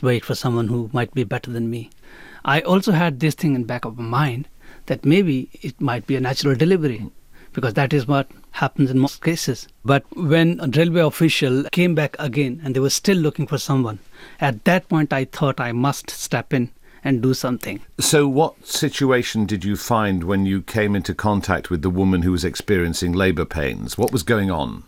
wait for someone who might be better than me. I also had this thing in the back of my mind that maybe it might be a natural delivery, because that is what happens in most cases. But when a railway official came back again and they were still looking for someone, at that point I thought I must step in and do something. So what situation did you find when you came into contact with the woman who was experiencing labour pains? What was going on?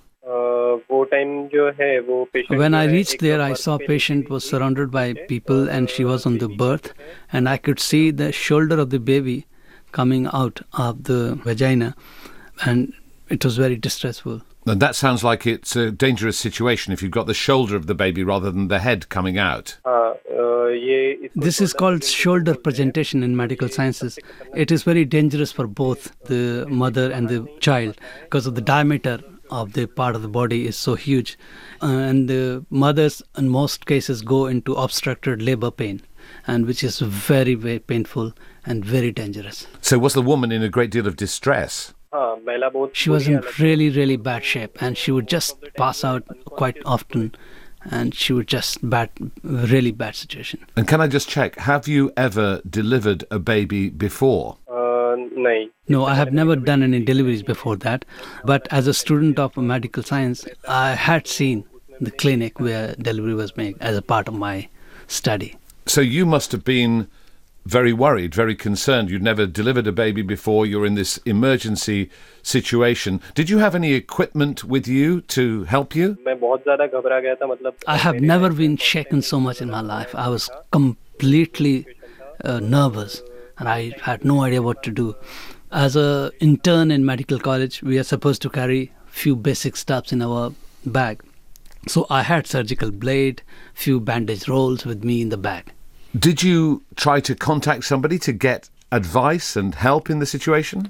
When I reached there, I saw a patient was surrounded by people and she was on the berth, and I could see the shoulder of the baby coming out of the vagina, and it was very distressful. And that sounds like it's a dangerous situation if you've got the shoulder of the baby rather than the head coming out. This is called shoulder presentation in medical sciences. It is very dangerous for both the mother and the child because of the diameter of the part of the body is so huge. And the mothers in most cases go into obstructed labor pain, and which is very, very painful and very dangerous. So was the woman in a great deal of distress? She was in really, really bad shape, and she would just pass out quite often, and she would just really bad situation. And can I just check, have you ever delivered a baby before? No, I have never done any deliveries before that, but as a student of medical science, I had seen the clinic where delivery was made as a part of my study. So you must have been very worried, very concerned. You'd never delivered a baby before. You're in this emergency situation. Did you have any equipment with you to help you? I have never been shaken so much in my life. I was completely nervous, and I had no idea what to do. As an intern in medical college, we are supposed to carry few basic stuffs in our bag. So I had surgical blade, few bandage rolls with me in the bag. Did you try to contact somebody to get advice and help in the situation?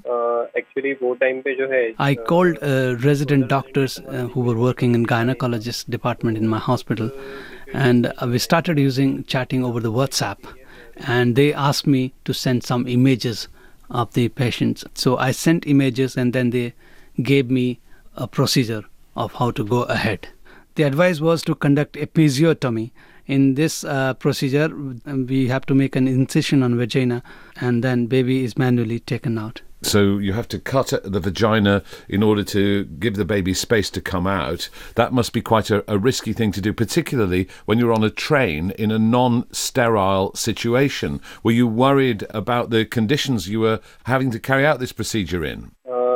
I called resident doctors who were working in gynecologist department in my hospital, and we started chatting over the WhatsApp, and they asked me to send some images of the patients. So I sent images, and then they gave me a procedure of how to go ahead. The advice was to conduct episiotomy. In this procedure, we have to make an incision on vagina, and then baby is manually taken out. So you have to cut the vagina in order to give the baby space to come out. That must be quite a risky thing to do, particularly when you're on a train in a non-sterile situation. Were you worried about the conditions you were having to carry out this procedure in?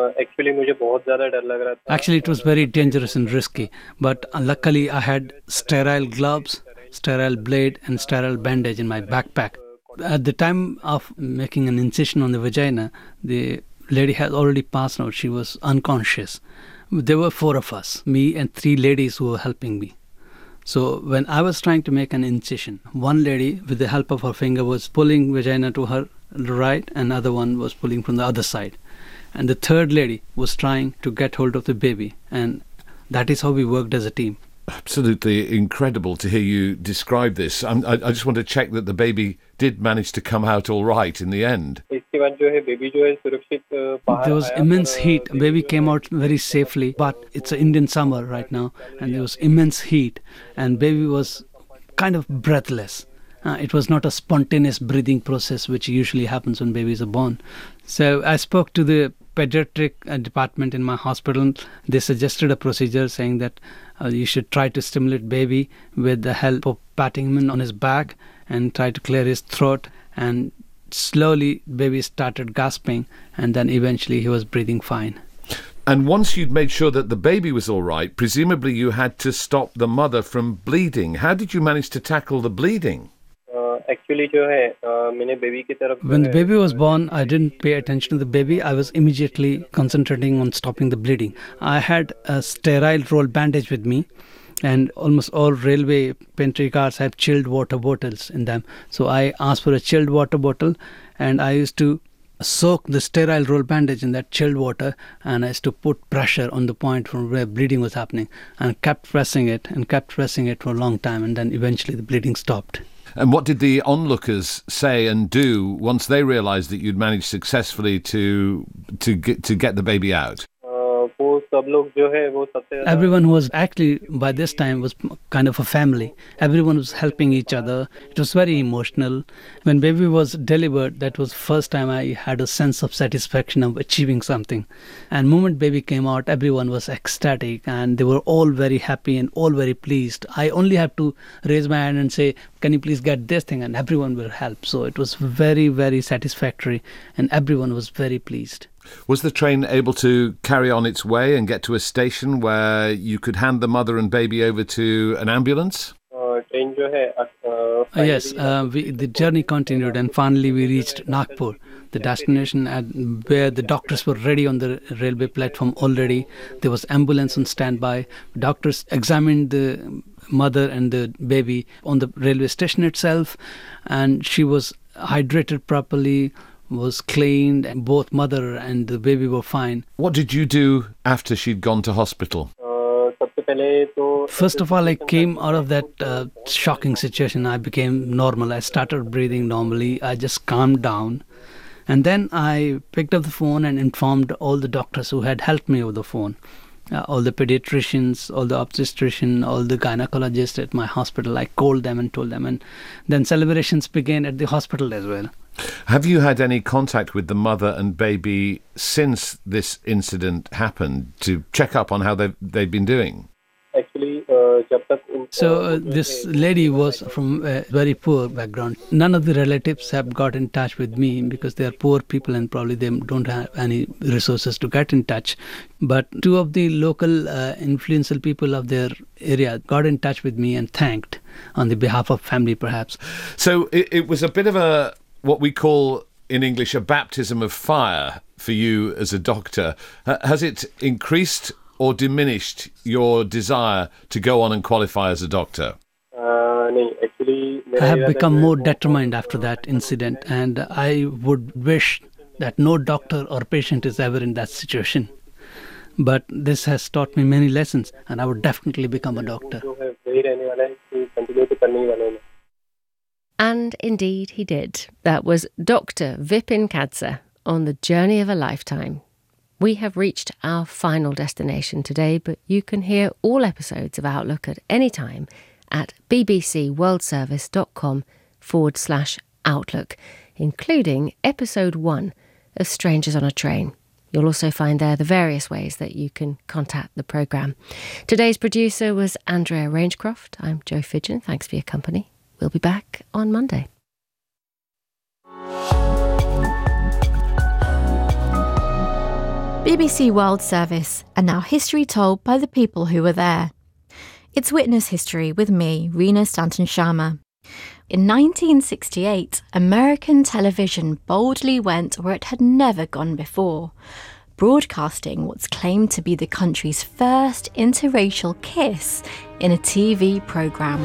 Actually, it was very dangerous and risky, but luckily I had sterile gloves, sterile blade and sterile bandage in my backpack. At the time of making an incision on the vagina, the lady had already passed out. She was unconscious. There were 4 of us, me and 3 ladies who were helping me. So when I was trying to make an incision, one lady with the help of her finger was pulling vagina to her right, and other one was pulling from the other side. And the third lady was trying to get hold of the baby, and that is how we worked as a team. Absolutely incredible to hear you describe this. I just want to check that the baby did manage to come out all right in the end. There was immense heat. Baby came out very safely, but it's an Indian summer right now, and there was immense heat, and baby was kind of breathless. It was not a spontaneous breathing process which usually happens when babies are born. So I spoke to the pediatric department in my hospital. They suggested a procedure saying that you should try to stimulate baby with the help of patting him on his back and try to clear his throat. And slowly baby started gasping, and then eventually he was breathing fine. And once you'd made sure that the baby was all right, presumably you had to stop the mother from bleeding. How did you manage to tackle the bleeding? When the baby was born, I didn't pay attention to the baby. I was immediately concentrating on stopping the bleeding. I had a sterile roll bandage with me, and almost all railway pantry cars have chilled water bottles in them. So I asked for a chilled water bottle, and I used to soak the sterile roll bandage in that chilled water, and I used to put pressure on the point from where bleeding was happening, and kept pressing it for a long time, and then eventually the bleeding stopped. And what did the onlookers say and do once they realised that you'd managed successfully to get the baby out? सब लोग जो है वो सबसे ज़्यादा Everyone who was actually by this time was kind of a family. Everyone was helping each other. It was very emotional. When baby was delivered, that was first time I had a sense of satisfaction of achieving something. And moment baby came out, everyone was ecstatic and they were all very happy and all very pleased. I only have to raise my hand and say, can you please get this thing? And everyone will help. So it was very, very satisfactory and everyone was very pleased. Was the train able to carry on its way and get to a station where you could hand the mother and baby over to an ambulance? Train जो है Yes, the journey continued and finally we reached Nagpur, the destination where the doctors were ready on the railway platform already. There was ambulance on standby. Doctors examined the mother and the baby on the railway station itself, and she was hydrated properly, was cleaned, and both mother and the baby were fine. What did you do after she'd gone to hospital? सबसे पहले तो First of all, I came out of that shocking situation. I became normal. I started breathing normally. I just calmed down. And then I picked up the phone and informed all the doctors who had helped me over the phone. All the pediatricians, all the obstetrician, all the gynecologists at my hospital. I called them and told them. And then celebrations began at the hospital as well. Have you had any contact with the mother and baby since this incident happened to check up on how they've been doing? Actually जब तक So this lady was from a very poor background. None of the relatives have got in touch with me because they are poor people and probably they don't have any resources to get in touch. But two of the local influential people of their area got in touch with me and thanked on the behalf of family perhaps. So it was a bit of what we call in English a baptism of fire for you as a doctor. Has it increased or diminished your desire to go on and qualify as a doctor? नहीं actually I have become more determined after that incident, and I would wish that no doctor or patient is ever in that situation. But this has taught me many lessons, and I would definitely become a doctor. जो है वही रहने वाला है कि continue तो करने ही वाला हूँ मैं. And indeed he did. That was Dr. Vipin Kadsa on the journey of a lifetime. We have reached our final destination today, but you can hear all episodes of Outlook at any time at bbcworldservice.com/Outlook, including episode 1 of Strangers on a Train. You'll also find there the various ways that you can contact the programme. Today's producer was Andrea Rangecroft. I'm Jo Fidgen. Thanks for your company. We'll be back on Monday. BBC World Service, and now history told by the people who were there. It's Witness History with me, Reena Stanton Sharma. In 1968, American television boldly went where it had never gone before, broadcasting what's claimed to be the country's first interracial kiss in a TV programme.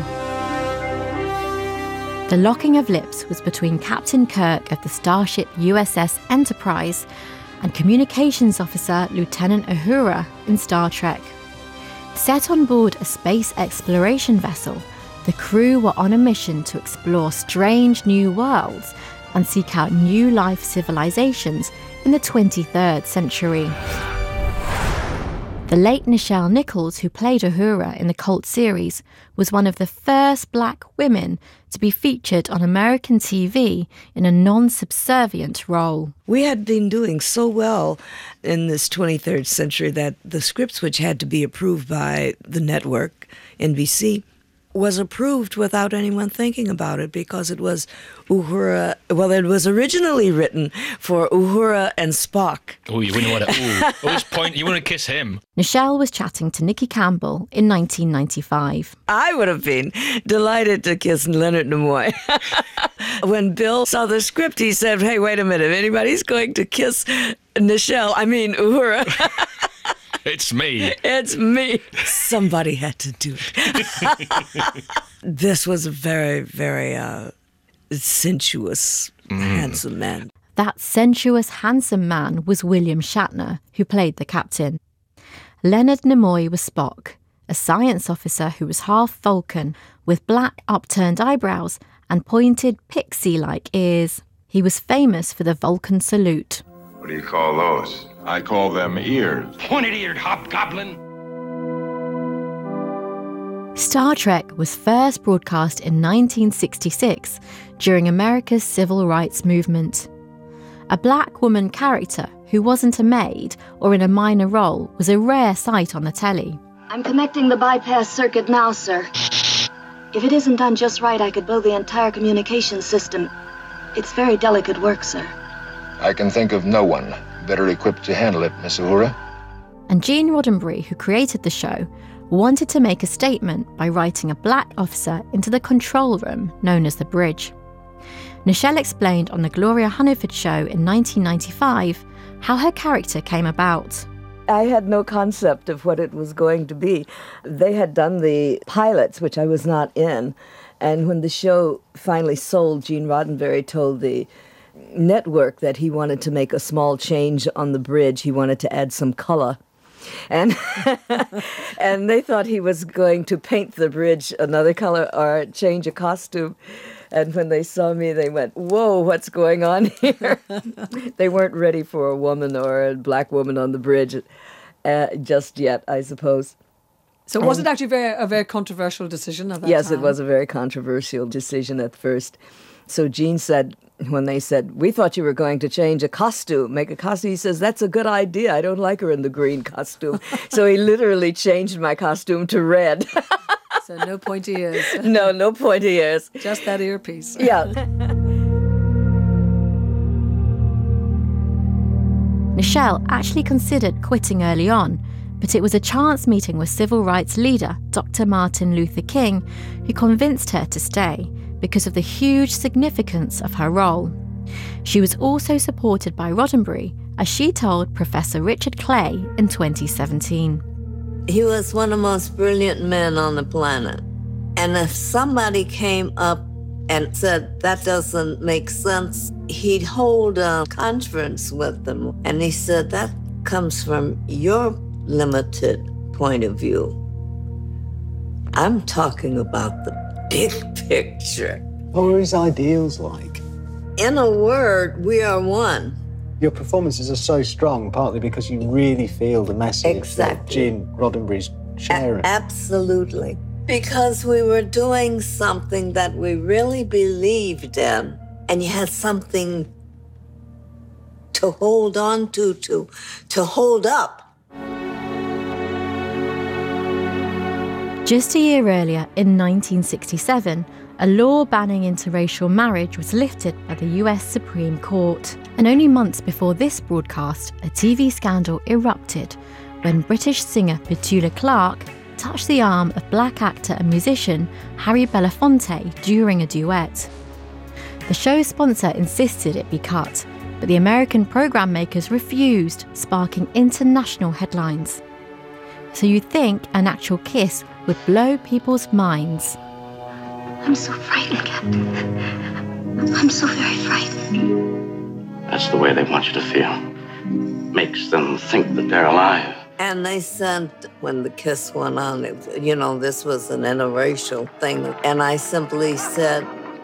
The locking of lips was between Captain Kirk of the starship USS Enterprise and Communications Officer Lieutenant Uhura in Star Trek. Set on board a space exploration vessel, the crew were on a mission to explore strange new worlds and seek out new life civilizations in the 23rd century. The late Nichelle Nichols, who played Uhura in the cult series, was one of the first black women to be featured on American TV in a non-subservient role. We had been doing so well in this 23rd century that the scripts, which had to be approved by the network, NBC, was approved without anyone thinking about it because it was Uhura. Well, it was originally written for Uhura and Spock. Oh, you wouldn't want to. You want to kiss him. Nichelle was chatting to Nikki Campbell in 1995. I would have been delighted to kiss Leonard Nimoy. When Bill saw the script, he said, "Hey, wait a minute. If anybody's going to kiss Uhura." It's me. It's me. Somebody had to do it. This was a very, very sensuous, handsome man. That sensuous, handsome man was William Shatner, who played the captain. Leonard Nimoy was Spock, a science officer who was half Vulcan, with black upturned eyebrows and pointed pixie-like ears. He was famous for the Vulcan salute. What do you call those? I call them ears. Pointed-eared hobgoblin. Star Trek was first broadcast in 1966 during America's civil rights movement. A black woman character who wasn't a maid or in a minor role was a rare sight on the telly. I'm connecting the bypass circuit now, sir. If it isn't done just right, I could blow the entire communications system. It's very delicate work, sir. I can think of no one better equipped to handle it, Miss Uhura. And Gene Roddenberry, who created the show, wanted to make a statement by writing a black officer into the control room known as the bridge. Nichelle explained on the Gloria Hunniford show in 1995 how her character came about. I had no concept of what it was going to be. They had done the pilots, which I was not in, and when the show finally sold, Gene Roddenberry told the network that he wanted to make a small change on the bridge. He wanted to add some color. And and they thought he was going to paint the bridge another color or change a costume. And when they saw me, they went, "Whoa, what's going on here?" They weren't ready for a woman or a black woman on the bridge just yet, I suppose. So was it actually a very controversial decision at that Yes, time? it was a very controversial decision at first. So Gene said, when they said, "We thought you were going to change a costume, make a costume," he says, "That's a good idea. I don't like her in the green costume." So he literally changed my costume to red. So no pointy ears. No pointy ears. Just that earpiece. Yeah. Nichelle actually considered quitting early on, but it was a chance meeting with civil rights leader Dr. Martin Luther King who convinced her to stay because of the huge significance of her role. She was also supported by Roddenberry, as she told Professor Richard Clay in 2017. He was one of the most brilliant men on the planet. And if somebody came up and said, that doesn't make sense, he'd hold a conference with them. And he said, that comes from your limited point of view. I'm talking about the big picture. What were his ideals like? In a word, we are one. Your performances are so strong, partly because you really feel the message that Gene Roddenberry's sharing. Absolutely. Because we were doing something that we really believed in, and you had something to hold on to hold up. Just a year earlier, in 1967, a law banning interracial marriage was lifted by the US Supreme Court. And only months before this broadcast, a TV scandal erupted when British singer Petula Clark touched the arm of black actor and musician Harry Belafonte during a duet. The show's sponsor insisted it be cut, but the American program makers refused, sparking international headlines. So you'd think an actual kiss would blow people's minds. I'm so frightened, Captain. I'm so very frightened. That's the way they want you to feel. Makes them think that they're alive. And they said, when the kiss went on, this was an interracial thing. And I simply said,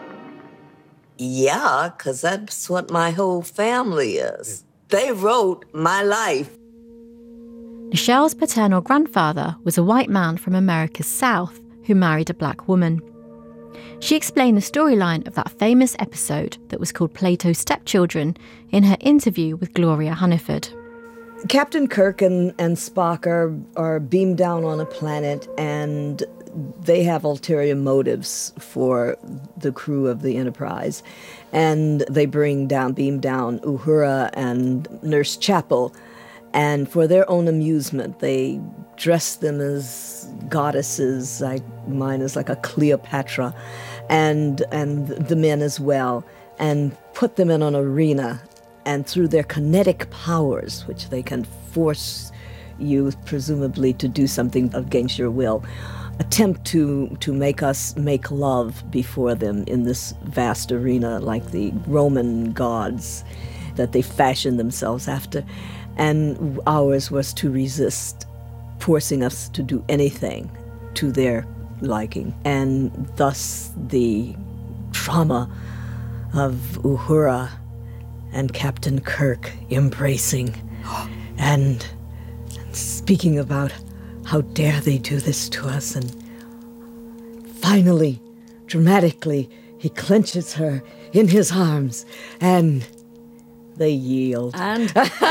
yeah, because that's what my whole family is. They wrote my life. Nichelle's paternal grandfather was a white man from America's South who married a black woman. She explained the storyline of that famous episode that was called Plato's Stepchildren in her interview with Gloria Hunniford. Captain Kirk and Spock are beamed down on a planet, and they have ulterior motives for the crew of the Enterprise. And they beam down Uhura and Nurse Chapel, and for their own amusement, they dress them as goddesses. Mine is like a Cleopatra, and the men as well, and put them in an arena. And through their kinetic powers, which they can force you, presumably, to do something against your will, attempt to make us make love before them in this vast arena, like the Roman gods that they fashioned themselves after. And ours was to resist, forcing us to do anything to their liking. And thus the trauma of Uhura and Captain Kirk embracing and speaking about how dare they do this to us. And finally, dramatically, he clenches her in his arms and they yield. And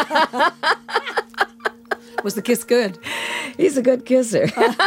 was the kiss good? He's a good kisser.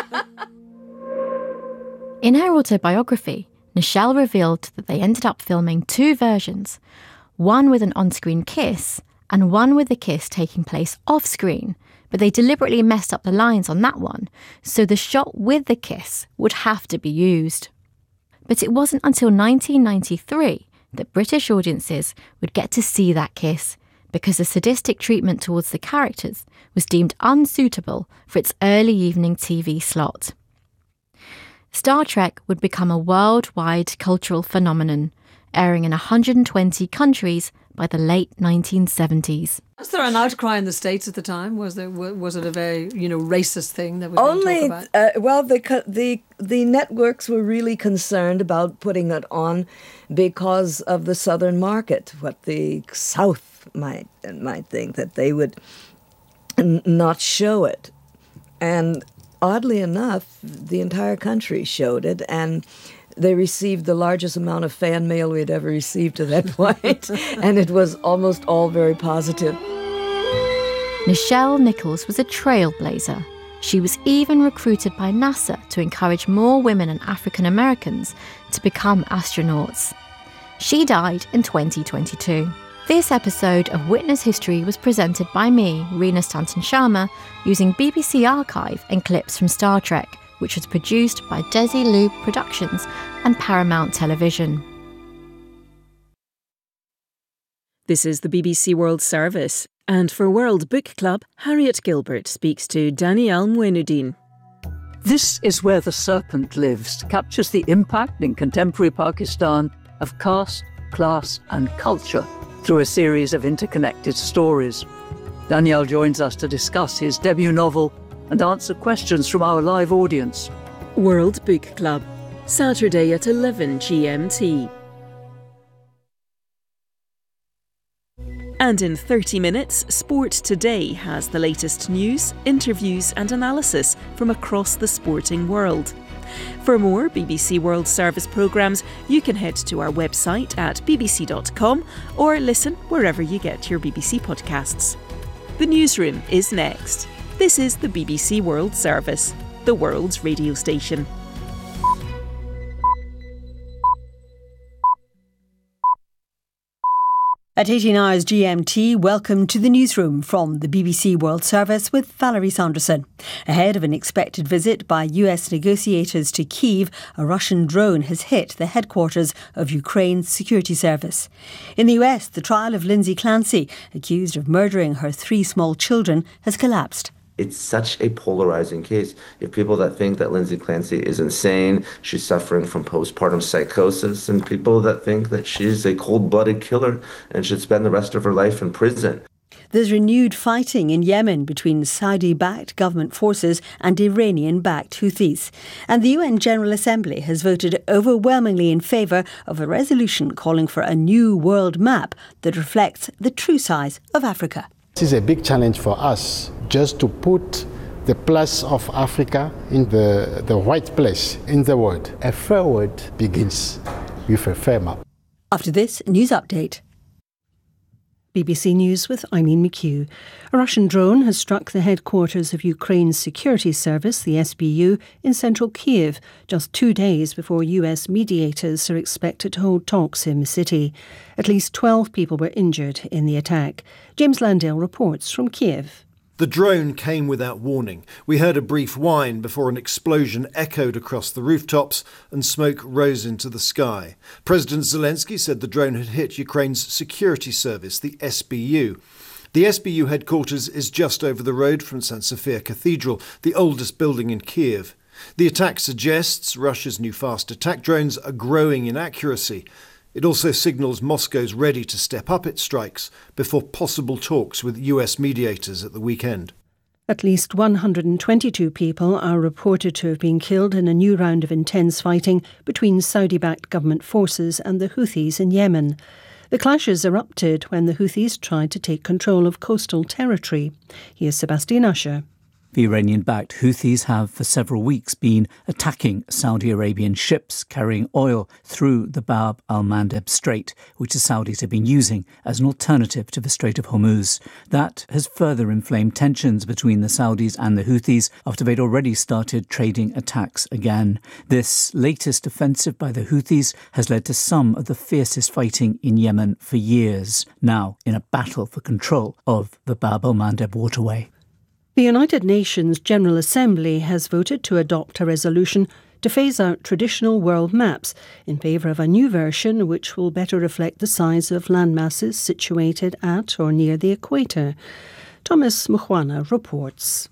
In her autobiography, Nichelle revealed that they ended up filming 2 versions, one with an on-screen kiss and one with the kiss taking place off-screen, but they deliberately messed up the lines on that one, so the shot with the kiss would have to be used. But it wasn't until 1993 that British audiences would get to see that kiss, because the sadistic treatment towards the characters was deemed unsuitable for its early evening TV slot. Star Trek would become a worldwide cultural phenomenon, airing in 120 countries by the late 1970s. Was there an outcry in the States at the time? Was it a very racist thing that was Only, being talked about? the networks were really concerned about putting it on because of the Southern market. What the South might think that they would not show it, and oddly enough, the entire country showed it, and they received the largest amount of fan mail we had ever received to that point, and it was almost all very positive. Nichelle Nichols was a trailblazer. She was even recruited by NASA to encourage more women and African Americans to become astronauts. She died in 2022. This episode of Witness History was presented by me, Reena Stanton Sharma, using BBC Archive and clips from Star Trek, which was produced by Desilu Productions and Paramount Television. This is the BBC World Service, and for World Book Club, Harriet Gilbert speaks to Danielle Mouinudin. This Is Where the Serpent Lives captures the impact in contemporary Pakistan of caste, class and culture through a series of interconnected stories. Danielle joins us to discuss his debut novel and answer questions from our live audience. World Book Club, Saturday at 11 GMT. And in 30 minutes, Sport Today has the latest news, interviews and analysis from across the sporting world. For more BBC World Service programmes, you can head to our website at bbc.com or listen wherever you get your BBC podcasts. The newsroom is next. This is the BBC World Service, the world's radio station. At 18 hours GMT, welcome to the newsroom from the BBC World Service with Valerie Sanderson. Ahead of an expected visit by US negotiators to Kyiv, a Russian drone has hit the headquarters of Ukraine's security service. In the US, the trial of Lindsay Clancy, accused of murdering her 3 small children, has collapsed. It's such a polarizing case. You have people that think that Lindsay Clancy is insane, she's suffering from postpartum psychosis, and people that think that she's a cold-blooded killer and should spend the rest of her life in prison. There's renewed fighting in Yemen between Saudi-backed government forces and Iranian-backed Houthis. And the UN General Assembly has voted overwhelmingly in favour of a resolution calling for a new world map that reflects the true size of Africa. This is a big challenge for us, just to put the place of Africa in the right place in the world. A fair world begins with a fair map. After this, news update. BBC News with Eileen McHugh. A Russian drone has struck the headquarters of Ukraine's security service, the SBU, in central Kyiv, just 2 days before US mediators are expected to hold talks in the city. At least 12 people were injured in the attack. James Landale reports from Kyiv. The drone came without warning. We heard a brief whine before an explosion echoed across the rooftops and smoke rose into the sky. President Zelensky said the drone had hit Ukraine's security service, the SBU. The SBU headquarters is just over the road from St. Sophia Cathedral, the oldest building in Kyiv. The attack suggests Russia's new fast attack drones are growing in accuracy. It also signals Moscow's ready to step up its strikes before possible talks with US mediators at the weekend. At least 122 people are reported to have been killed in a new round of intense fighting between Saudi-backed government forces and the Houthis in Yemen. The clashes erupted when the Houthis tried to take control of coastal territory. Here's Sebastian Usher. The Iranian-backed Houthis have for several weeks been attacking Saudi Arabian ships carrying oil through the Bab al-Mandeb Strait, which the Saudis have been using as an alternative to the Strait of Hormuz. That has further inflamed tensions between the Saudis and the Houthis after they'd already started trading attacks again. This latest offensive by the Houthis has led to some of the fiercest fighting in Yemen for years, now in a battle for control of the Bab al-Mandeb waterway. The United Nations General Assembly has voted to adopt a resolution to phase out traditional world maps in favour of a new version which will better reflect the size of landmasses situated at or near the equator. Thomas Mukhwana reports.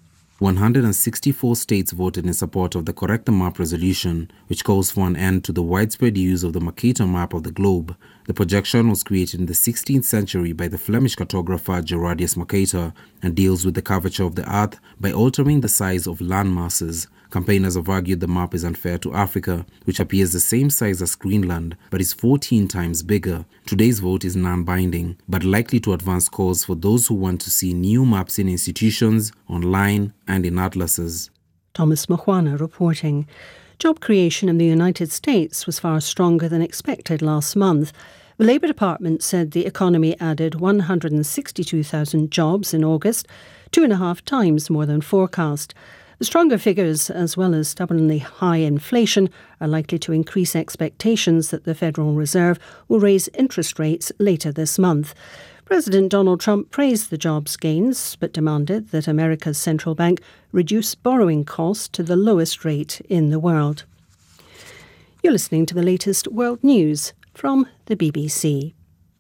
164 states voted in support of the Correct the Map resolution, which calls for an end to the widespread use of the Mercator map of the globe. The projection was created in the 16th century by the Flemish cartographer Gerardus Mercator and deals with the curvature of the earth by altering the size of land masses. Campaigners have argued the map is unfair to Africa, which appears the same size as Greenland, but is 14 times bigger. Today's vote is non-binding, but likely to advance calls for those who want to see new maps in institutions, online, and in atlases. Thomas Mukhwana reporting. Job creation in the United States was far stronger than expected last month. The Labour Department said the economy added 162,000 jobs in August, 2.5 times more than forecast. The stronger figures, as well as stubbornly high inflation, are likely to increase expectations that the Federal Reserve will raise interest rates later this month. President Donald Trump praised the jobs gains, but demanded that America's central bank reduce borrowing costs to the lowest rate in the world. You're listening to the latest world news from the BBC.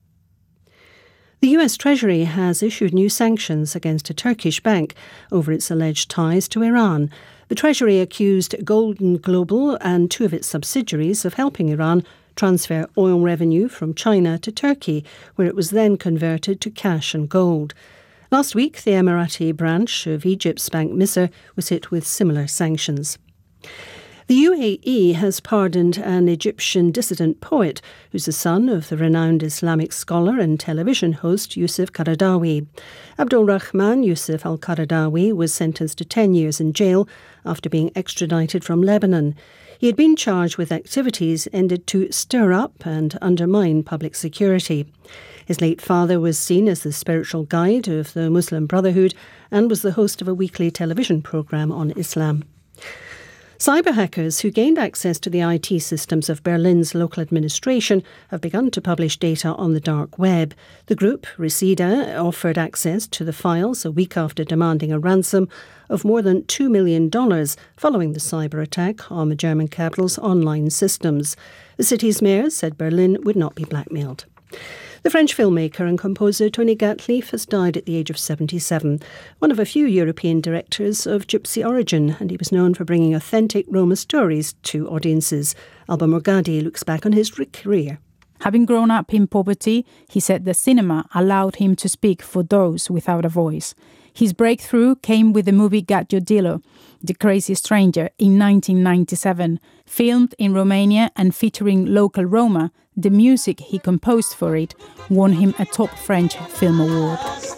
The US Treasury has issued new sanctions against a Turkish bank over its alleged ties to Iran. The Treasury accused Golden Global and 2 of its subsidiaries of helping Iran transfer oil revenue from China to Turkey, where it was then converted to cash and gold. Last week, the Emirati branch of Egypt's Bank Misr was hit with similar sanctions. The UAE has pardoned an Egyptian dissident poet who's the son of the renowned Islamic scholar and television host Yusuf Qaradawi. Abdul Rahman Yusuf al-Qaradawi was sentenced to 10 years in jail after being extradited from Lebanon. He had been charged with activities ended to stir up and undermine public security. His late father was seen as the spiritual guide of the Muslim Brotherhood and was the host of a weekly television programme on Islam. Cyber hackers who gained access to the IT systems of Berlin's local administration have begun to publish data on the dark web. The group, Reseda, offered access to the files a week after demanding a ransom of more than $2 million following the cyber attack on the German capital's online systems. The city's mayor said Berlin would not be blackmailed. The French filmmaker and composer Tony Gatliff has died at the age of 77, one of a few European directors of gypsy origin, and he was known for bringing authentic Roma stories to audiences. Alba Morgadi looks back on his career. Having grown up in poverty, he said that cinema allowed him to speak for those without a voice. His breakthrough came with the movie Gaggio The Crazy Stranger, in 1997. Filmed in Romania and featuring local Roma, the music he composed for it won him a top French film award.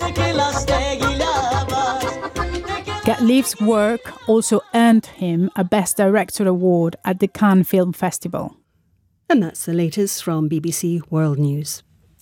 Gatliff's work also earned him a Best Director award at the Cannes Film Festival. And that's the latest from BBC World News.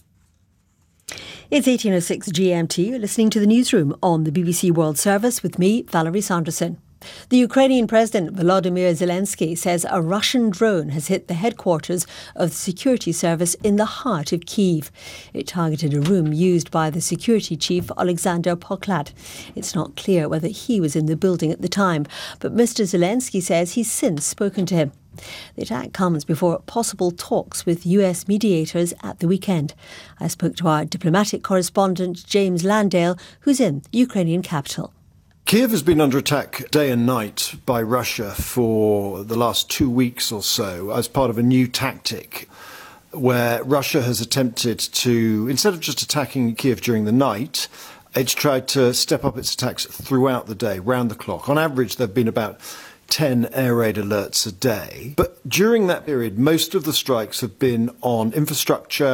It's 18:06 GMT. You're listening to the newsroom on the BBC World Service with me, Valerie Sanderson. The Ukrainian President Volodymyr Zelensky says a Russian drone has hit the headquarters of the security service in the heart of Kyiv. It targeted a room used by the security chief, Alexander Poklad. It's not clear whether he was in the building at the time, but Mr. Zelensky says he's since spoken to him. The attack comes before possible talks with US mediators at the weekend. I spoke to our diplomatic correspondent, James Landale, who's in the Ukrainian capital. Kyiv has been under attack day and night by Russia for the last 2 weeks or so as part of a new tactic where Russia has attempted to, instead of just attacking Kyiv during the night, it's tried to step up its attacks throughout the day, round the clock. On average, there have been about 10 air raid alerts a day. But during that period, most of the strikes have been on infrastructure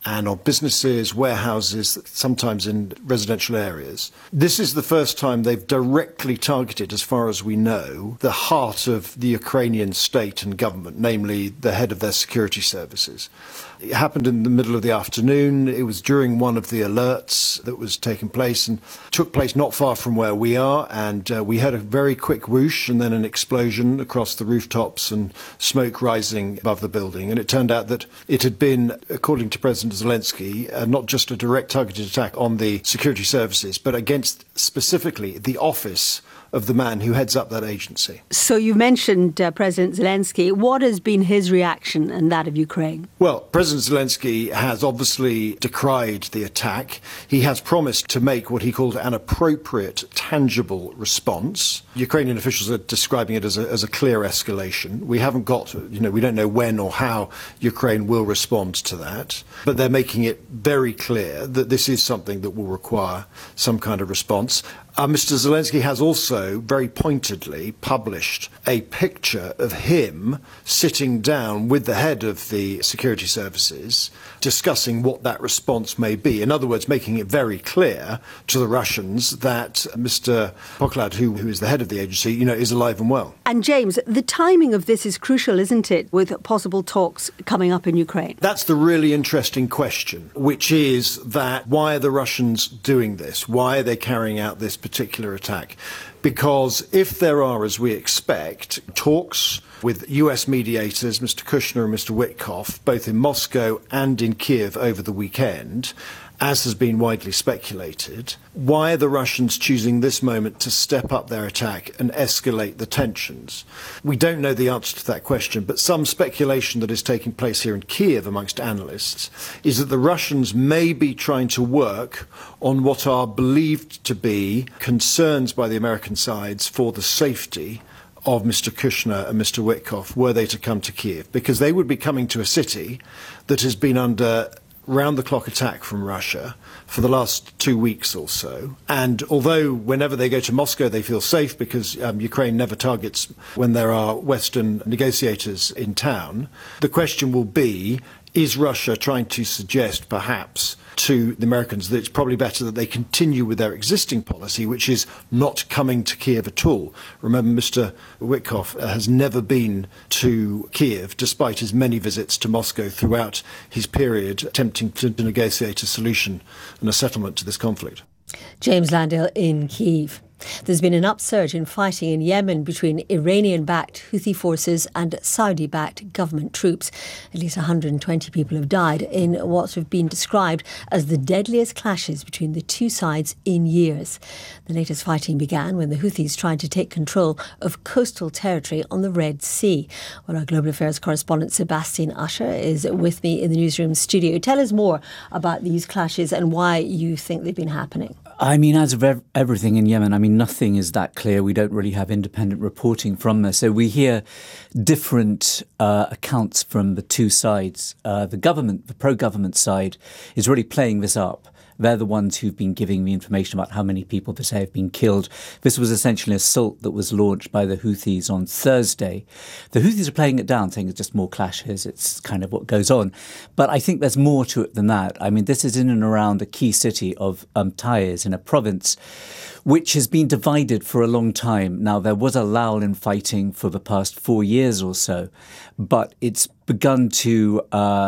and on businesses, warehouses, sometimes in residential areas. This is the first time they've directly targeted, as far as we know, the heart of the Ukrainian state and government, namely the head of their security services. It happened in the middle of the afternoon. It was during one of the alerts that was taking place and took place not far from where we are. And we heard a very quick whoosh and then an explosion across the rooftops and smoke rising above the building. And it turned out that it had been, according to President Zelensky, not just a direct targeted attack on the security services, but against specifically the office of the man who heads up that agency. So you mentioned President Zelensky. What has been his reaction and that of Ukraine? Well, President Zelensky has obviously decried the attack. He has promised to make what he called an appropriate, tangible response. Ukrainian officials are describing it as a clear escalation. We haven't got, we don't know when or how Ukraine will respond to that. But they're making it very clear that this is something that will require some kind of response. Mr. Zelensky has also very pointedly published a picture of him sitting down with the head of the security services, discussing what that response may be. In other words, making it very clear to the Russians that Mr. Poklad, who is the head of the agency, is alive and well. And James, the timing of this is crucial, isn't it, with possible talks coming up in Ukraine? That's the really interesting question, which is that why are the Russians doing this? Why are they carrying out this particular attack? Because if there are, as we expect, talks with US mediators, Mr. Kushner and Mr. Witkoff, both in Moscow and in Kiev over the weekend, as has been widely speculated, why are the Russians choosing this moment to step up their attack and escalate the tensions? We don't know the answer to that question, but some speculation that is taking place here in Kiev amongst analysts is that the Russians may be trying to work on what are believed to be concerns by the American sides for the safety of Mr. Kushner and Mr. Witkoff were they to come to Kiev, because they would be coming to a city that has been under round-the-clock attack from Russia for the last 2 weeks or so. And although whenever they go to Moscow they feel safe because Ukraine never targets when there are Western negotiators in town, the question will be, is Russia trying to suggest perhaps to the Americans that it's probably better that they continue with their existing policy, which is not coming to Kiev at all? Remember, Mr. Witkoff has never been to Kiev, despite his many visits to Moscow throughout his period, attempting to negotiate a solution and a settlement to this conflict. James Landale in Kyiv. There's been an upsurge in fighting in Yemen between Iranian-backed Houthi forces and Saudi-backed government troops. At least 120 people have died in what have been described as the deadliest clashes between the two sides in years. The latest fighting began when the Houthis tried to take control of coastal territory on the Red Sea. Well, our Global Affairs correspondent Sebastian Usher is with me in the newsroom studio. Tell us more about these clashes and why you think they've been happening. As of everything in Yemen, nothing is that clear. We don't really have independent reporting from there. So we hear different accounts from the two sides. The pro-government side is really playing this up. They're the ones who've been giving me information about how many people they say have been killed. This was essentially an assault that was launched by the Houthis on Thursday. The Houthis are playing it down, saying it's just more clashes. It's kind of what goes on. But I think there's more to it than that. This is in and around a key city of Taiz in a province which has been divided for a long time. Now, there was a lull in fighting for the past 4 years or so, but it's begun to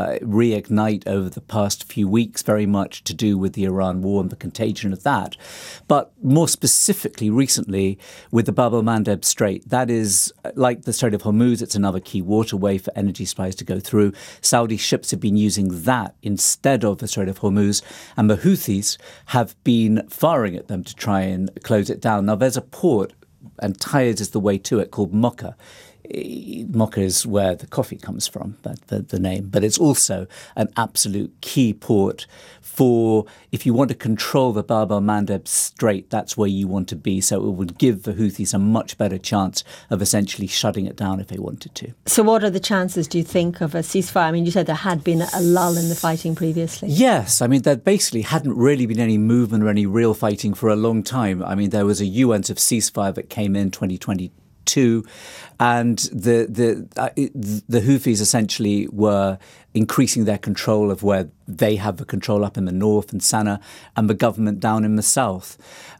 reignite over the past few weeks, very much to do with the Iran war and the contagion of that. But more specifically, recently, with the Bab el-Mandeb Strait, that is like the Strait of Hormuz, it's another key waterway for energy supplies to go through. Saudi ships have been using that instead of the Strait of Hormuz, and the Houthis have been firing at them to try and close it down. Now, there's a port, and Taiz is the way to it, called Mocha. Mocha is where the coffee comes from, the name. But it's also an absolute key port for, if you want to control the Bab el-Mandeb Strait, that's where you want to be. So it would give the Houthis a much better chance of essentially shutting it down if they wanted to. So what are the chances, do you think, of a ceasefire? You said there had been a lull in the fighting previously. Yes. There basically hadn't really been any movement or any real fighting for a long time. There was a UN of ceasefire that came in 2022. And the Houthis essentially were increasing their control of where they have the control up in the north and Sana'a, and the government down in the south.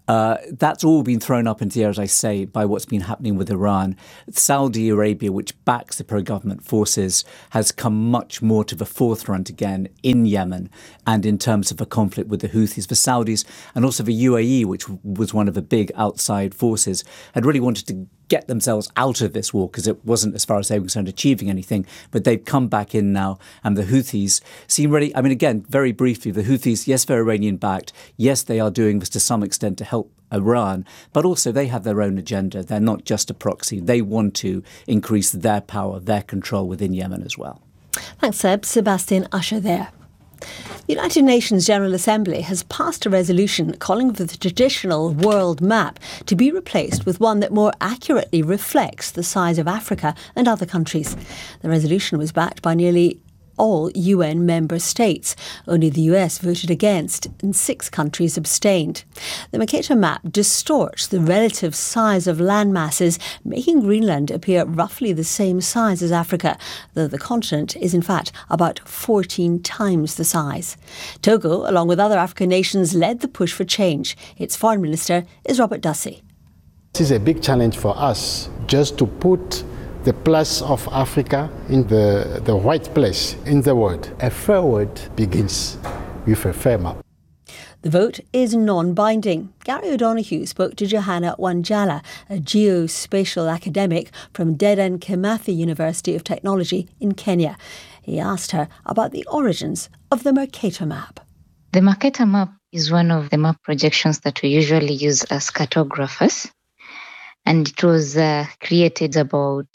That's all been thrown up into the air, as I say, by what's been happening with Iran. Saudi Arabia, which backs the pro-government forces, has come much more to the forefront again in Yemen and in terms of the conflict with the Houthis. The Saudis and also the UAE, which was one of the big outside forces, had really wanted to get themselves out of this war because it wasn't, as far as they were concerned, achieving anything. But they've come back in now, and the Houthis seem ready. I mean, again, very briefly, the Houthis, yes, they're Iranian-backed. Yes, they are doing this to some extent to help Iran, but also they have their own agenda. They're not just a proxy. They want to increase their power, their control within Yemen as well. Thanks, Seb. Sebastian Usher there. The United Nations General Assembly has passed a resolution calling for the traditional world map to be replaced with one that more accurately reflects the size of Africa and other countries. The resolution was backed by nearly all UN member states. Only the US voted against and 6 countries abstained. The Mercator map distorts the relative size of land masses, making Greenland appear roughly the same size as Africa, though the continent is in fact about 14 times the size. Togo, along with other African nations, led the push for change. Its foreign minister is Robert Dussey. This is a big challenge for us, just to put the place of Africa in the right place in the world. A fair world begins with a fair map. The vote is non-binding. Gary O'Donoghue spoke to Johanna Wanjala, a geospatial academic from Dedan Kimathi University of Technology in Kenya. He asked her about the origins of the Mercator map. The Mercator map is one of the map projections that we usually use as cartographers. And it was created about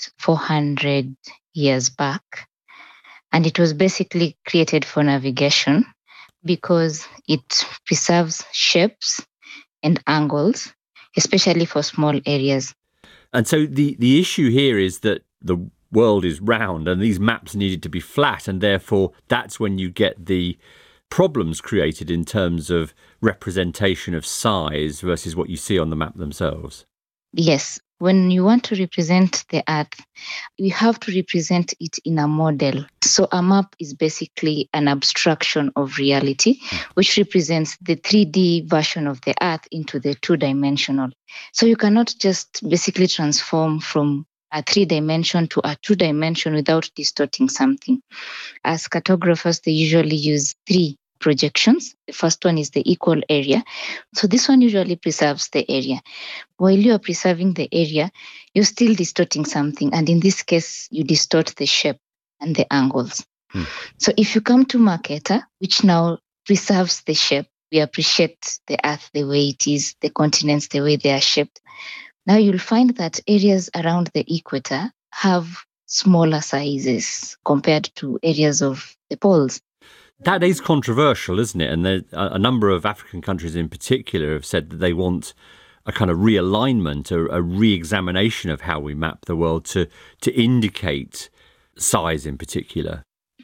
400 years back. And it was basically created for navigation because it preserves shapes and angles, especially for small areas. And so the issue here is that the world is round and these maps needed to be flat. And therefore, that's when you get the problems created in terms of representation of size versus what you see on the map themselves. Yes, when you want to represent the Earth, you have to represent it in a model. So a map is basically an abstraction of reality, which represents the 3D version of the Earth into the 2-dimensional. So you cannot just basically transform from a 3-dimension to a 2-dimension without distorting something. As cartographers, they usually use 3 projections. The first one is the equal area. So this one usually preserves the area. While you are preserving the area, you're still distorting something. And in this case, you distort the shape and the angles. So if you come to Mercator, which now preserves the shape, we appreciate the Earth the way it is, the continents the way they are shaped. Now you'll find that areas around the equator have smaller sizes compared to areas of the poles. That is controversial, isn't it? And a number of African countries in particular have said that they want a kind of realignment, a re-examination of how we map the world to indicate size in particular.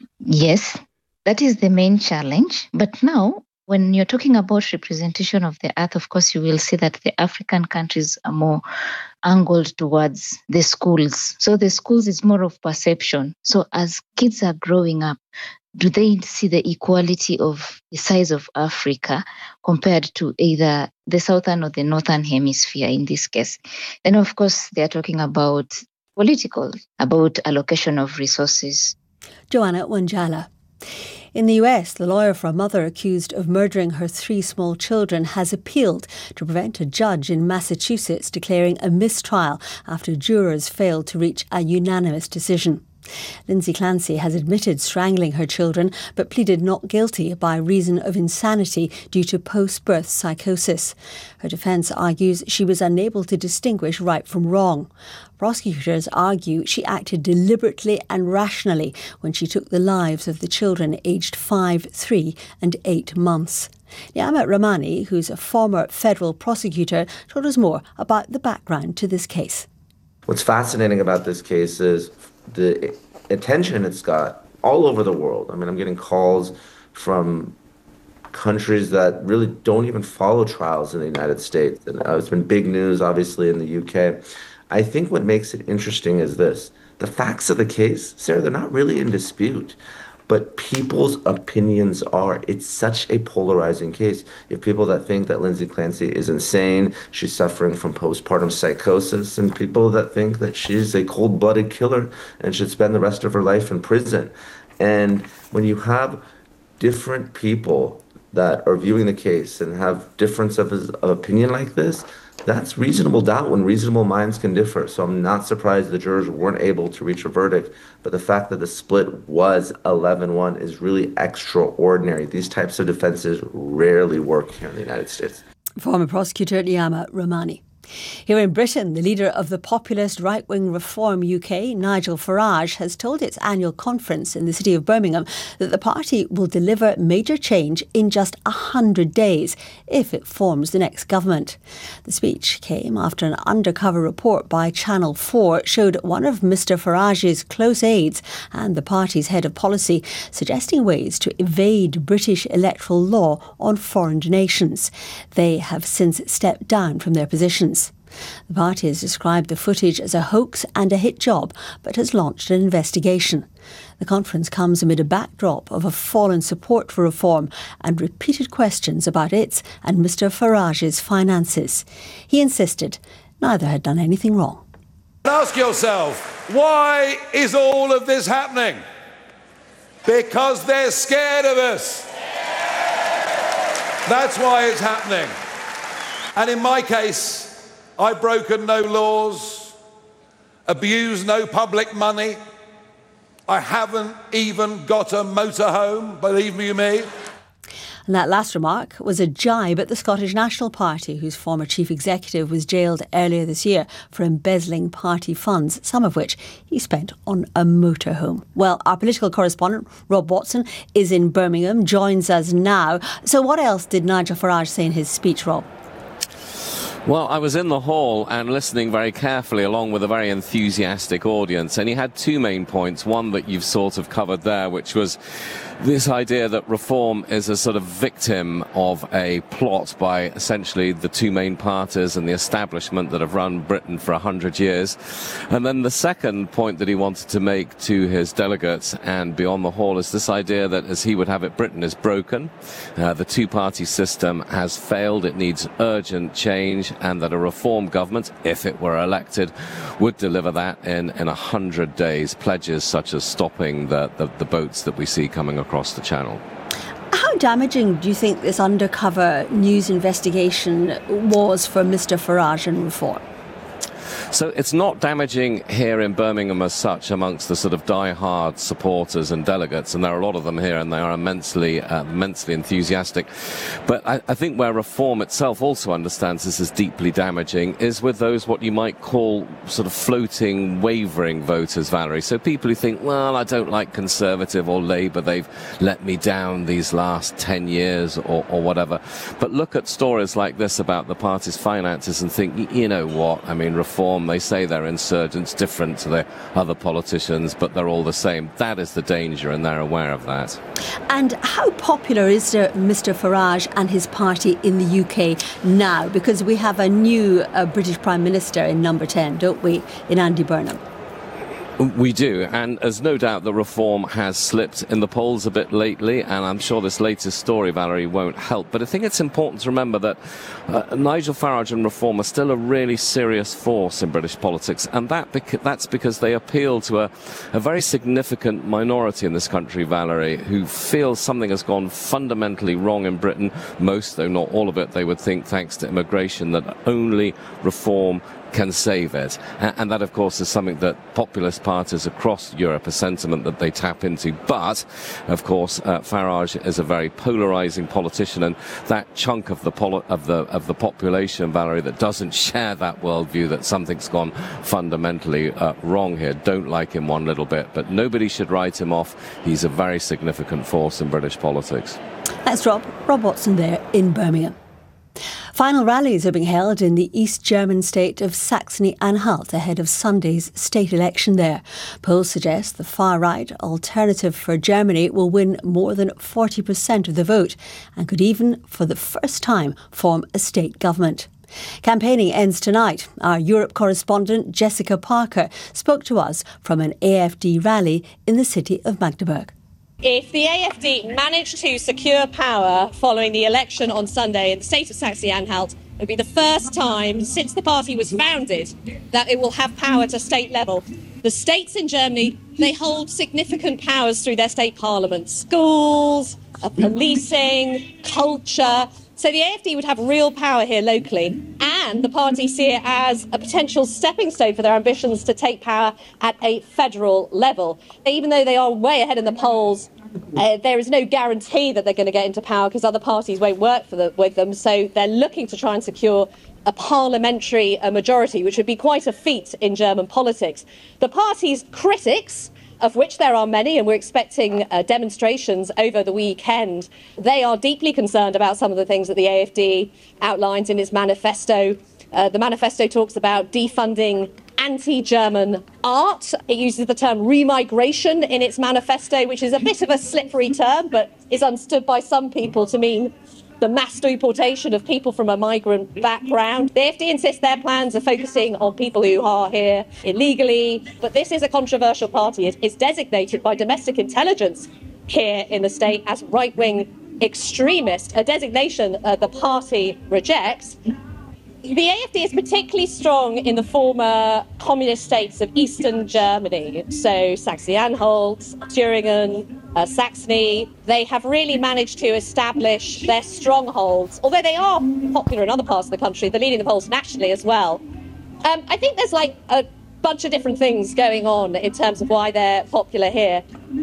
Yes, that is the main challenge. But now, when you're talking about representation of the Earth, of course, you will see that the African countries are more angled towards the schools. So the schools is more of perception. So as kids are growing up, do they see the equality of the size of Africa compared to either the southern or the northern hemisphere in this case? Then, of course, they are talking about political, about allocation of resources. Johanna Wanjala. In the US, the lawyer for a mother accused of murdering her 3 small children has appealed to prevent a judge in Massachusetts declaring a mistrial after jurors failed to reach a unanimous decision. Lindsay Clancy has admitted strangling her children but pleaded not guilty by reason of insanity due to post-birth psychosis. Her defence argues she was unable to distinguish right from wrong. Prosecutors argue she acted deliberately and rationally when she took the lives of the children aged 5, 3 and 8 months. Niamat Rahmani, who's a former federal prosecutor, told us more about the background to this case. What's fascinating about this case is the attention it's got all over the world. I mean, I'm getting calls from countries that really don't even follow trials in the United States. And it's been big news, obviously, in the UK. I think what makes it interesting is this. The facts of the case, Sarah, they're not really in dispute. but people's opinions are. It's such a polarizing case. You have people that think that Lindsay Clancy is insane, she's suffering from postpartum psychosis, and people that think that she's a cold-blooded killer and should spend the rest of her life in prison. And when you have different people that are viewing the case and have difference of opinion like this, that's reasonable doubt when reasonable minds can differ. So I'm not surprised the jurors weren't able to reach a verdict, but the fact that the split was 11-1 is really extraordinary. These types of defenses rarely work here in the United States. Former prosecutor Niyama Rahmani. Here in Britain, the leader of the populist right-wing Reform UK, Nigel Farage, has told its annual conference in the city of Birmingham that the party will deliver major change in just 100 days if it forms the next government. The speech came after an undercover report by Channel 4 showed one of Mr Farage's close aides and the party's head of policy suggesting ways to evade British electoral law on foreign donations. They have since stepped down from their positions. The party has described the footage as a hoax and a hit job, but has launched an investigation. The conference comes amid a backdrop of a fall in support for reform and repeated questions about its and Mr Farage's finances. He insisted neither had done anything wrong. Ask yourself, why is all of this happening? Because they're scared of us. That's why it's happening. And in my case, I've broken no laws, abused no public money. I haven't even got a motorhome, believe you me. And that last remark was a jibe at the Scottish National Party, whose former chief executive was jailed earlier this year for embezzling party funds, some of which he spent on a motorhome. Well, our political correspondent, Rob Watson, is in Birmingham, joins us now. So what else did Nigel Farage say in his speech, Rob? Well, I was in the hall and listening very carefully along with a very enthusiastic audience, and he had two main points. One that you've sort of covered there, which was this idea that reform is a sort of victim of a plot by essentially the two main parties and the establishment that have run Britain for 100 years. And then the second point that he wanted to make to his delegates and beyond the hall is this idea that, as he would have it, Britain is broken. The two-party system has failed. It needs urgent change, and that a reform government, if it were elected, would deliver that in 100 days. Pledges such as stopping the boats that we see coming across the channel. How damaging do you think this undercover news investigation was for Mr Farage and reform? So it's not damaging here in Birmingham as such amongst the sort of die-hard supporters and delegates, and there are a lot of them here and they are immensely enthusiastic. But I think where reform itself also understands this is deeply damaging is with those what you might call sort of floating, wavering voters, Valerie. So people who think, well, I don't like Conservative or Labour, they've let me down these last 10 years or whatever. But look at stories like this about the party's finances and think, you know what, I mean, reform, they say they're insurgents, different to the other politicians, but they're all the same. That is the danger, and they're aware of that. And how popular is Mr Farage and his party in the UK now? Because we have a new British Prime Minister in number 10, don't we, in Andy Burnham? We do, and there's no doubt that reform has slipped in the polls a bit lately, and I'm sure this latest story, Valerie, won't help. But I think it's important to remember that Nigel Farage and reform are still a really serious force in British politics, and that's because they appeal to a very significant minority in this country, Valerie, who feel something has gone fundamentally wrong in Britain. Most, though not all of it, they would think, thanks to immigration, that only reform can save it. And that, of course, is something that populist parties across Europe, a sentiment that they tap into. But, of course, Farage is a very polarising politician, and that chunk of the population, Valerie, that doesn't share that worldview, that something's gone fundamentally wrong here, don't like him one little bit. But nobody should write him off. He's a very significant force in British politics. That's Rob Watson there in Birmingham. Final rallies are being held in the East German state of Saxony-Anhalt ahead of Sunday's state election there. Polls suggest the far-right Alternative for Germany will win more than 40% of the vote and could even, for the first time, form a state government. Campaigning ends tonight. Our Europe correspondent Jessica Parker spoke to us from an AfD rally in the city of Magdeburg. If the AFD managed to secure power following the election on Sunday in the state of Saxony-Anhalt, it would be the first time since the party was founded that it will have power to state level. The states in Germany, they hold significant powers through their state parliaments, schools, policing, culture. So the AFD would have real power here locally, and the party see it as a potential stepping stone for their ambitions to take power at a federal level. Even though they are way ahead in the polls, there is no guarantee that they're going to get into power because other parties won't work with them. So they're looking to try and secure a parliamentary majority, which would be quite a feat in German politics. The party's critics, of which there are many, and we're expecting demonstrations over the weekend, they are deeply concerned about some of the things that the AFD outlines in its manifesto. The manifesto talks about defunding anti-German art. It uses the term remigration in its manifesto, which is a bit of a slippery term, but is understood by some people to mean the mass deportation of people from a migrant background. The AFD insists their plans are focusing on people who are here illegally, but this is a controversial party. It's designated by domestic intelligence here in the state as right-wing extremist, a designation the party rejects. The AFD is particularly strong in the former communist states of Eastern Germany, so Saxony-Anhalt, Thüringen, Saxony. They have really managed to establish their strongholds, although they are popular in other parts of the country. They're leading the polls nationally as well. I think there's like a bunch of different things going on in terms of why they're popular here.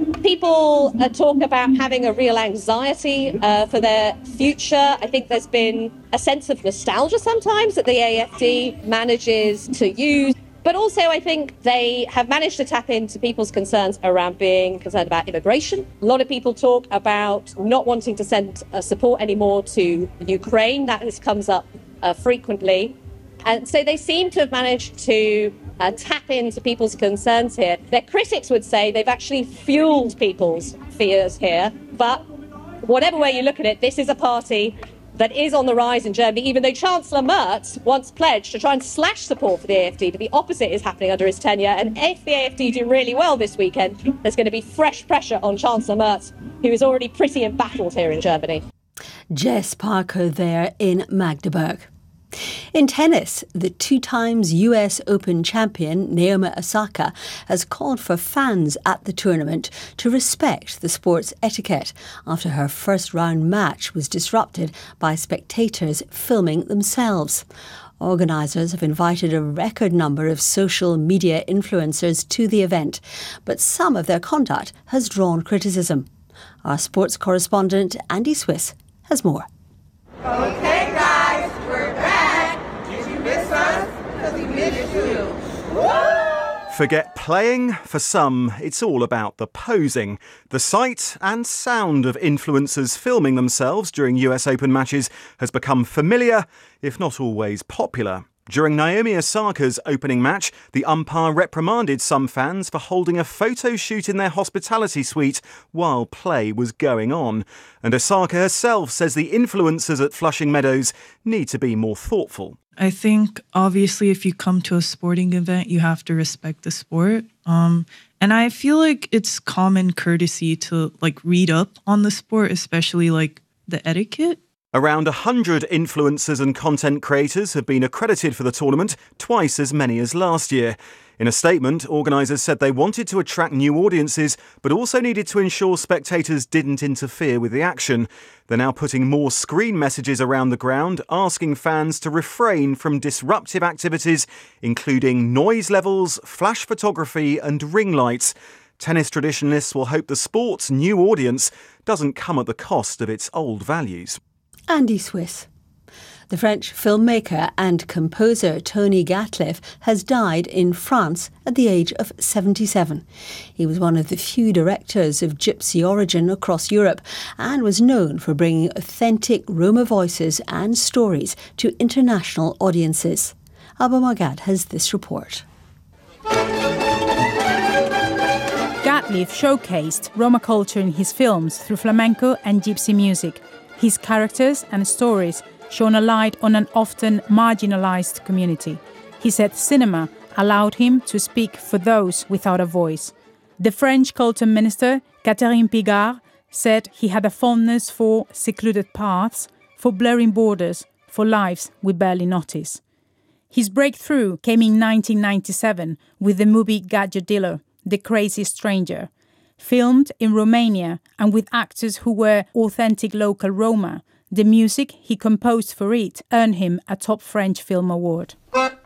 People talk about having a real anxiety for their future. I think there's been a sense of nostalgia sometimes that the AFD manages to use. But also, I think they have managed to tap into people's concerns around being concerned about immigration. A lot of people talk about not wanting to send support anymore to Ukraine. That comes up frequently. And so they seem to have managed to tap into people's concerns here. Their critics would say they've actually fueled people's fears here. But whatever way you look at it, this is a party that is on the rise in Germany, even though Chancellor Merz once pledged to try and slash support for the AFD. The opposite is happening under his tenure. And if the AFD do really well this weekend, there's going to be fresh pressure on Chancellor Merz, who is already pretty embattled here in Germany. Jess Parker there in Magdeburg. In tennis, the 2-time US Open champion Naomi Osaka has called for fans at the tournament to respect the sport's etiquette after her first-round match was disrupted by spectators filming themselves. Organisers have invited a record number of social media influencers to the event, but some of their conduct has drawn criticism. Our sports correspondent Andy Swiss has more. Okay, guys, we're back. Did you miss us? Because we missed you. Woo! Forget playing. For some, it's all about the posing. The sight and sound of influencers filming themselves during US Open matches has become familiar, if not always popular. During Naomi Osaka's opening match, the umpire reprimanded some fans for holding a photo shoot in their hospitality suite while play was going on. And Osaka herself says the influencers at Flushing Meadows need to be more thoughtful. I think, obviously, if you come to a sporting event, you have to respect the sport. And I feel like it's common courtesy to, read up on the sport, especially, the etiquette. Around 100 influencers and content creators have been accredited for the tournament, twice as many as last year. In a statement, organisers said they wanted to attract new audiences, but also needed to ensure spectators didn't interfere with the action. They're now putting more screen messages around the ground, asking fans to refrain from disruptive activities, including noise levels, flash photography and ring lights. Tennis traditionalists will hope the sport's new audience doesn't come at the cost of its old values. Andy Swiss. The French filmmaker and composer Tony Gatliff has died in France at the age of 77. He was one of the few directors of gypsy origin across Europe and was known for bringing authentic Roma voices and stories to international audiences. Alba Morgad has this report. Gatliff showcased Roma culture in his films through flamenco and gypsy music. His characters and stories shone a light on an often marginalized community. He said cinema allowed him to speak for those without a voice. The French culture minister Catherine Pigard said he had a fondness for secluded paths, for blurring borders, for lives we barely notice. His breakthrough came in 1997 with the movie Gadjodilo, The Crazy Stranger. Filmed in Romania and with actors who were authentic local Roma, the music he composed for it earned him a top French film award.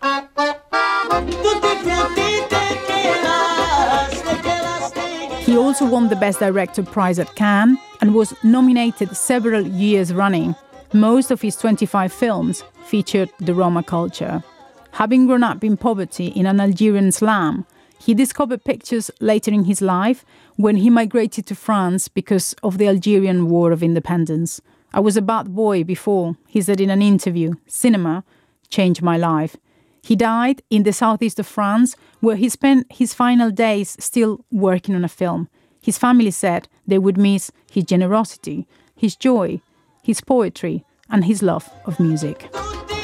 He also won the Best Director prize at Cannes and was nominated several years running. Most of his 25 films featured the Roma culture. Having grown up in poverty in an Algerian slum, he discovered pictures later in his life when he migrated to France because of the Algerian War of Independence. I was a bad boy before, he said in an interview. Cinema changed my life. He died in the southeast of France, where he spent his final days still working on a film. His family said they would miss his generosity, his joy, his poetry, and his love of music.